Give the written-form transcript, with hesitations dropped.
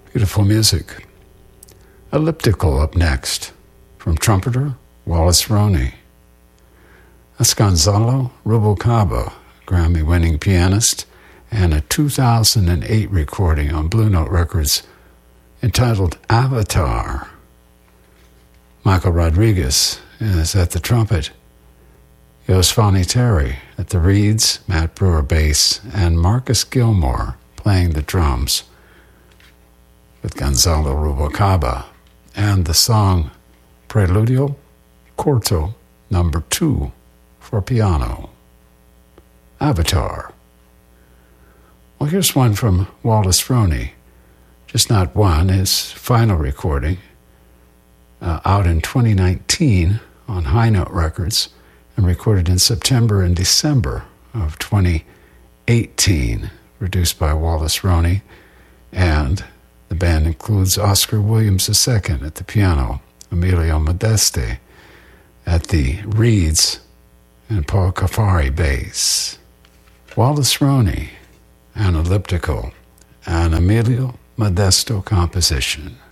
Beautiful music. Elliptical up next, from trumpeter Wallace Roney. That's Gonzalo Rubalcaba, Grammy-winning pianist, and a 2008 recording on Blue Note Records entitled Avatar. Michael Rodriguez is at the trumpet. Yosvani Terry at the reeds, Matt Brewer bass, and Marcus Gilmore playing the drums, with Gonzalo Rubalcaba and the song Preludio Corto No. 2 for piano. Avatar. Well, here's one from Wallace Roney. Just not one, his final recording, out in 2019 on High Note Records and recorded in September and December of 2018, produced by Wallace Roney, and the band includes Oscar Williams II at the piano, Emilio Modeste at the reeds, and Paul Cafari bass. Wallace Roney, an elliptical, an Emilio Modesto composition.